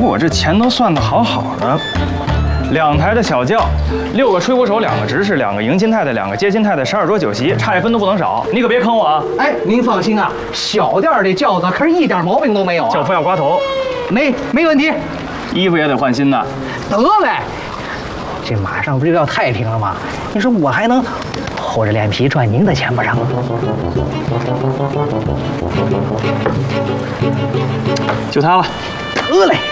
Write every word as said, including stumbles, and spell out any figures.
我这钱都算得好好的，两台的小轿，六个吹鼓手，两个执事，两个迎亲太太，两个接亲太太，十二桌酒席，差一分都不能少。你可别坑我啊！ 哎，您放心啊，小店的轿子可是一点毛病都没有、啊。 轿夫要刮头， 没没问题。 衣服也得换新的。 得嘞，这马上不就要太平了吗？你说我还能厚着脸皮赚您的钱不成？ 就他了。 得嘞。